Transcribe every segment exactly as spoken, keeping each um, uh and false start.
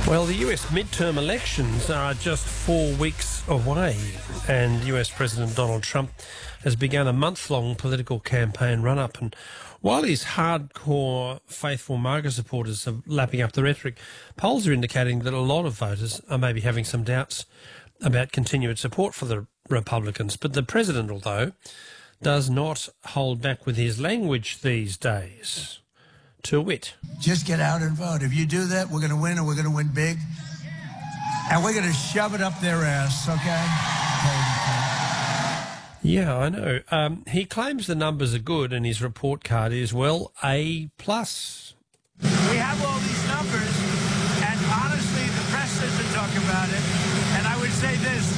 Well, the U S midterm elections are just four weeks away, and U S President Donald Trump has begun a month-long political campaign run-up. And while his hardcore faithful MAGA supporters are lapping up the rhetoric, polls are indicating that a lot of voters are maybe having some doubts about continued support for the Republicans. But the president, although, does not hold back with his language these days. To wit, just get out and vote. If you do that, we're going to win, and we're going to win big. And we're going to shove it up their ass, okay? Yeah, I know. Um, he claims the numbers are good, and his report card is, well, A plus. We have all these numbers, and honestly, the press doesn't talk about it. And I would say this: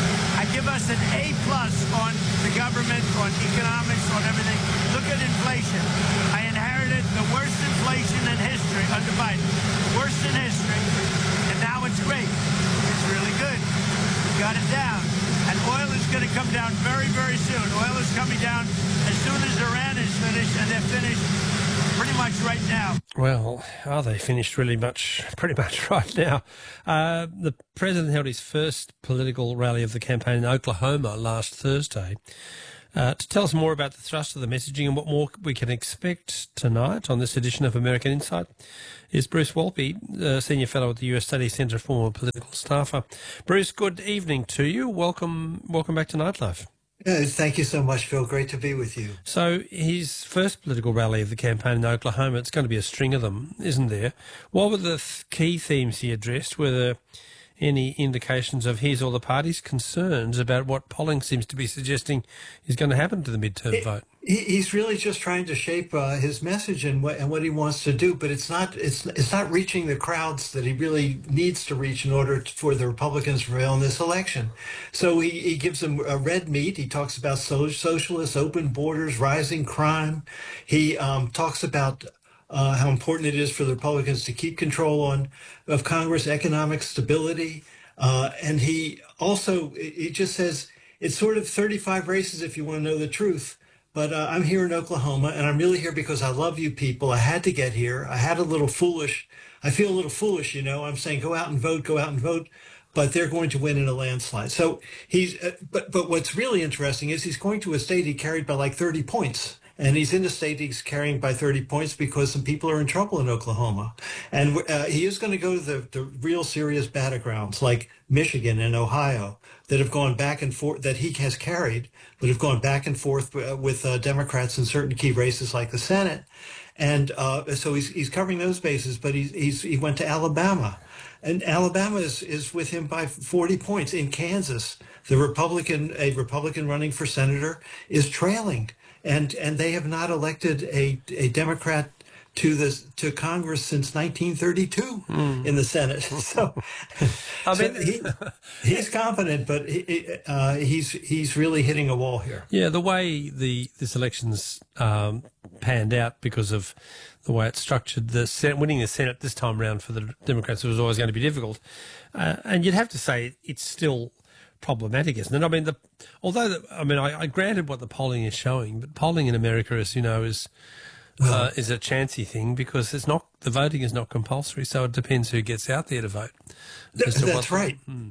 I give us an A plus on the government, on economics, on everything. Look at inflation. I inherited the worst inflation in history under Biden, worst in history, and now it's great. It's really good. We got it down. And oil is going to come down very, very soon. Oil is coming down as soon as Iran is finished, and they're finished pretty much right now. Well, are they finished really much, pretty much right now? Uh, the president held his first political rally of the campaign in Oklahoma last Thursday. Uh, to tell us more about the thrust of the messaging and what more we can expect tonight on this edition of American Insight is Bruce Walpy, uh, Senior Fellow at the U S Studies Centre, former political staffer. Bruce, good evening to you. Welcome welcome back to Nightlife. Uh, thank you so much, Phil. Great to be with you. So his first political rally of the campaign in Oklahoma, it's going to be a string of them, isn't there? What were the th- key themes he addressed? Were there any indications of his or the party's concerns about what polling seems to be suggesting is going to happen to the midterm it, vote? He, he's really just trying to shape uh, his message and what and what he wants to do, but it's not it's it's not reaching the crowds that he really needs to reach in order to, for the Republicans to prevail in this election. So he, he gives them a red meat. He talks about so, socialists, open borders, rising crime. He um, talks about Uh, how important it is for the Republicans to keep control on of Congress, economic stability. Uh, and he also, he just says, it's sort of thirty-five races if you want to know the truth. But uh, I'm here in Oklahoma, and I'm really here because I love you people. I had to get here. I had a little foolish. I feel a little foolish, you know. I'm saying go out and vote, go out and vote. But they're going to win in a landslide. So he's, uh, but but what's really interesting is he's going to a state he carried by like thirty points. And he's in a state he's carrying by thirty points because some people are in trouble in Oklahoma. And uh, he is going to go to the, the real serious battlegrounds like Michigan and Ohio that have gone back and forth, that he has carried, but have gone back and forth uh, with uh, Democrats in certain key races like the Senate. And uh, so he's he's covering those bases, but he's, he's he went to Alabama. And Alabama is, is with him by forty points. In Kansas, the Republican, a Republican running for senator is trailing. And and they have not elected a, a Democrat to the to Congress since nineteen thirty-two mm. in the Senate. So, I mean, so he, he's confident, but he, uh, he's he's really hitting a wall here. Yeah, the way the this election's um, panned out because of the way it's structured, the Senate, winning the Senate this time around for the Democrats was always going to be difficult, uh, and you'd have to say it's still problematic, isn't it? I mean, the, although the, I mean, I, I granted what the polling is showing, but polling in America, as you know, is uh, is a chancy thing because it's not the voting is not compulsory, so it depends who gets out there to vote. Th- that's right, hmm.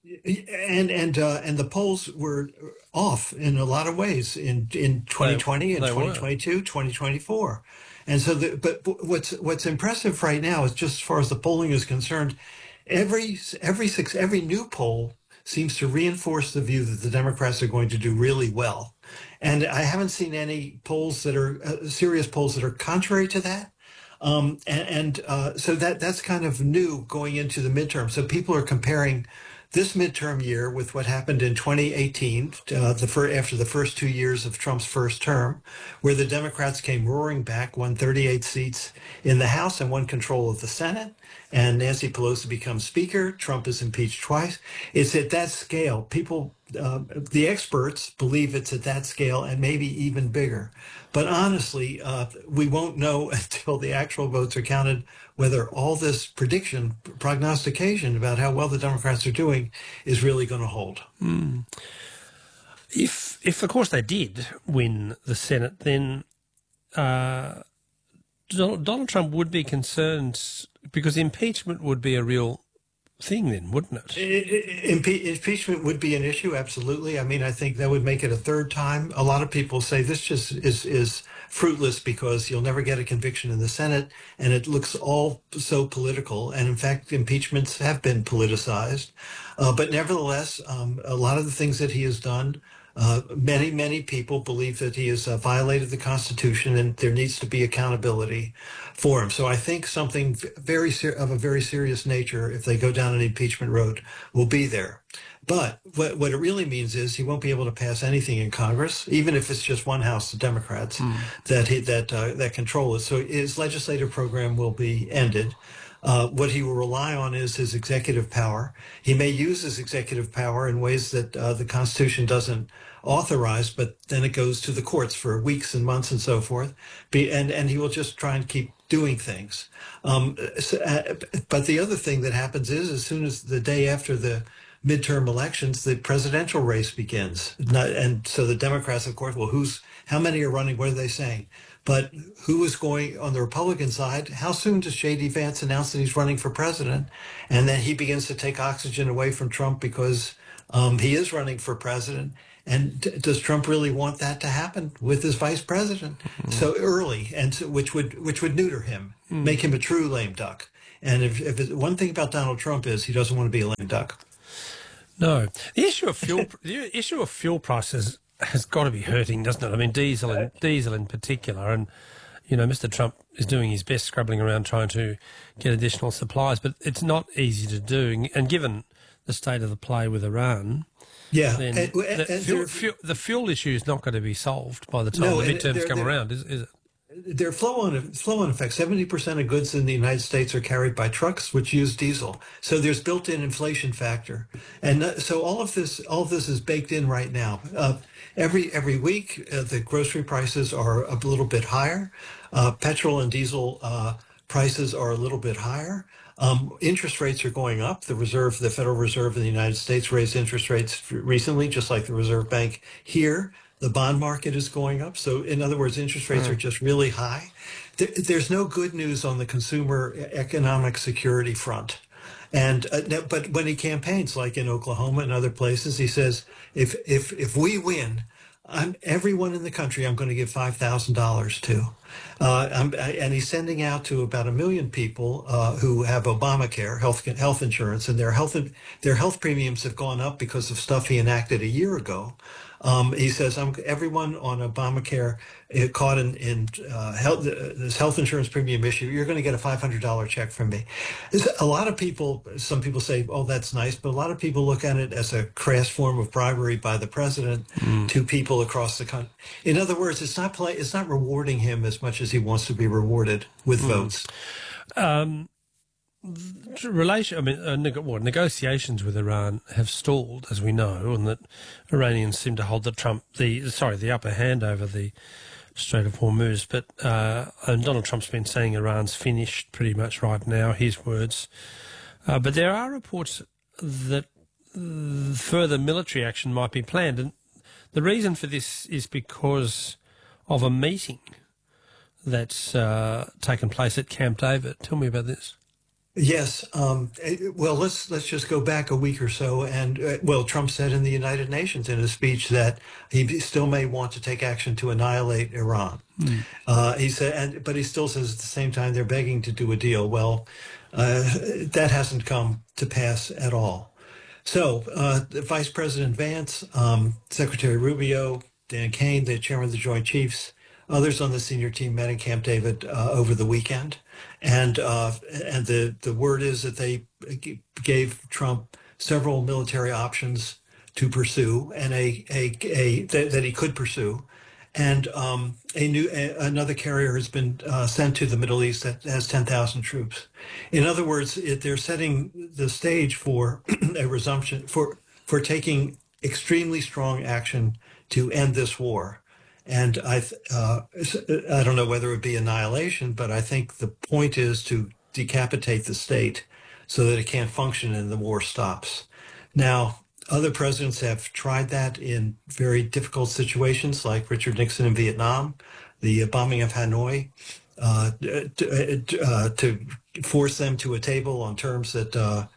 and and uh, and the polls were off in a lot of ways in in twenty twenty they, and they twenty twenty-two, were. twenty twenty-four, and so the, but what's what's impressive right now is just as far as the polling is concerned, every every six every new poll seems to reinforce the view that the Democrats are going to do really well. And I haven't seen any polls that are uh, serious polls that are contrary to that. Um, and and uh, so that that's kind of new going into the midterm. So people are comparing this midterm year with what happened in twenty eighteen, uh, the fir- after the first two years of Trump's first term, where the Democrats came roaring back, won thirty-eight seats in the House and won control of the Senate. And Nancy Pelosi becomes Speaker. Trump is impeached twice. It's at that scale. People, uh, the experts believe it's at that scale and maybe even bigger. But honestly, uh, we won't know until the actual votes are counted whether all this prediction, prognostication about how well the Democrats are doing is really going to hold. Mm. If, if of course they did win the Senate, then uh, Donald Trump would be concerned because impeachment would be a real thing then, wouldn't it? Impe- impeachment would be an issue, absolutely. I mean, I think that would make it a third time. A lot of people say this just is is fruitless because you'll never get a conviction in the Senate, and it looks all so political. And in fact, impeachments have been politicized. Uh, but nevertheless, um, a lot of the things that he has done, uh, many, many people believe that he has uh, violated the Constitution, and there needs to be accountability for him. So I think something very ser- of a very serious nature, if they go down an impeachment road, will be there. But what, what it really means is he won't be able to pass anything in Congress, even if it's just one House of Democrats mm. that he, that uh, that control it. So his legislative program will be ended. Uh, what he will rely on is his executive power. He may use his executive power in ways that uh, the Constitution doesn't authorize, but then it goes to the courts for weeks and months and so forth. Be, and, and he will just try and keep doing things. Um, so, uh, but the other thing that happens is as soon as the day after the midterm elections, the presidential race begins. Not, and so the Democrats, of course, well, who's, how many are running? What are they saying? But who is going on the Republican side? How soon does J D Vance announce that he's running for president? And then he begins to take oxygen away from Trump because um, he is running for president. And d- does Trump really want that to happen with his vice president mm-hmm. so early, and so, which would which would neuter him, mm-hmm. make him a true lame duck? And if, if it, one thing about Donald Trump is he doesn't want to be a lame duck. No, the issue of fuel the issue of fuel prices has got to be hurting, doesn't it? I mean, diesel and diesel in particular, and you know, Mister Trump is doing his best, scrabbling around trying to get additional supplies, but it's not easy to do. And given the state of the play with Iran, yeah, then and, and, the, and fuel, fuel, the fuel issue is not going to be solved by the time no, the midterms they're, come they're, around, is, is it? Their flow-on flow-on effect. seventy percent of goods in the United States are carried by trucks, which use diesel. So there's built-in inflation factor, and uh, so all of this, all of this is baked in right now. Uh, every every week, uh, the grocery prices are a little bit higher. Uh, petrol and diesel uh, prices are a little bit higher. Um, interest rates are going up. The Reserve, the Federal Reserve in the United States, raised interest rates recently, just like the Reserve Bank here. The bond market is going up. So in other words, interest rates are just really high. There, there's no good news on the consumer economic security front. And uh, but when he campaigns, like in Oklahoma and other places, he says, if if if we win, I'm everyone in the country I'm going to give five thousand dollars to. Uh, I'm, and he's sending out to about a million people uh, who have Obamacare, health health insurance, and their health their health premiums have gone up because of stuff he enacted a year ago. Um, he says, I'm, everyone on Obamacare uh, caught in, in uh, health, uh, this health insurance premium issue, you're going to get a five hundred dollars check from me. It's, a lot of people, some people say, oh, that's nice, but a lot of people look at it as a crass form of bribery by the president mm. to people across the country. In other words, it's not play, it's not rewarding him as much as he wants to be rewarded with mm. votes. Um, relation, I mean, uh, neg- well, negotiations with Iran have stalled, as we know, and that Iranians seem to hold the Trump, the sorry, the upper hand over the Strait of Hormuz. But uh, and Donald Trump's been saying Iran's finished pretty much right now. His words, uh, but there are reports that uh, further military action might be planned, and the reason for this is because of a meeting that's uh, taken place at Camp David. Tell me about this. Yes. Um, well, let's let's just go back a week or so. And, uh, well, Trump said in the United Nations in a speech that he still may want to take action to annihilate Iran. Mm. Uh, he said, and, but he still says at the same time they're begging to do a deal. Well, uh, that hasn't come to pass at all. So uh, Vice President Vance, um, Secretary Rubio, Dan Kane, the chairman of the Joint Chiefs, others on the senior team met in Camp David uh, over the weekend. And uh, and the, the word is that they gave Trump several military options to pursue, and a a, a that, that he could pursue, and um, a new a, another carrier has been uh, sent to the Middle East that has ten thousand troops. In other words, it, they're setting the stage for a resumption for for taking extremely strong action to end this war. And I, uh, I don't know whether it would be annihilation, but I think the point is to decapitate the state so that it can't function and the war stops. Now, other presidents have tried that in very difficult situations, like Richard Nixon in Vietnam, the bombing of Hanoi, uh, to, uh, to force them to a table on terms that uh,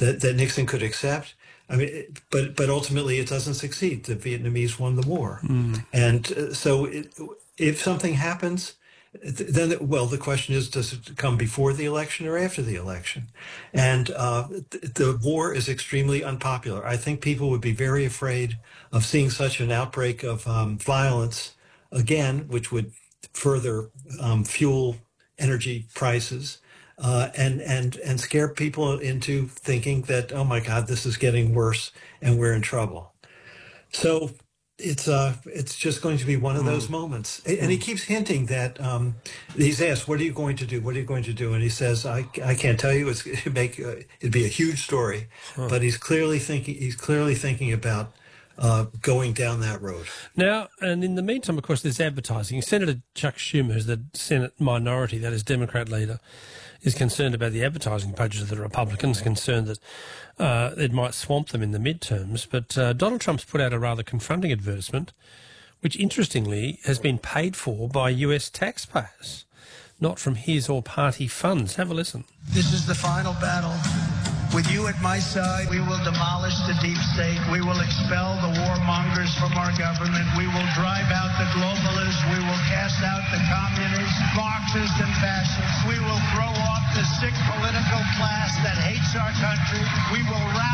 that, that Nixon could accept. I mean, it- but but ultimately it doesn't succeed. The Vietnamese won the war, Mm. and uh, so it, if something happens, th- then well, the question is, does it come before the election or after the election? And uh, th- the war is extremely unpopular. I think people would be very afraid of seeing such an outbreak of um, violence again, which would further um, fuel energy prices. Uh, and and and scare people into thinking that, oh my God, this is getting worse and we're in trouble. So it's uh it's just going to be one of those moments. A- And he keeps hinting that um, he's asked, "What are you going to do? What are you going to do?" And he says, "I, I can't tell you. It's it'd make uh, it'd be a huge story." But he's clearly thinking he's clearly thinking about uh, going down that road. Now, and in the meantime, of course, there's advertising. Senator Chuck Schumer, who's the Senate minority, that is Democrat leader, is concerned about the advertising budget of the Republicans, concerned that uh, it might swamp them in the midterms. But uh, Donald Trump's put out a rather confronting advertisement, which interestingly has been paid for by U S taxpayers, not from his or party funds. Have a listen. This is the final battle. With you at my side, we will demolish the deep state. We will expel the warmongers from our government. We will drive out the globalists. We will cast out the communists, Marxists, and fascists. We will throw off the sick political class that hates our country. We will rout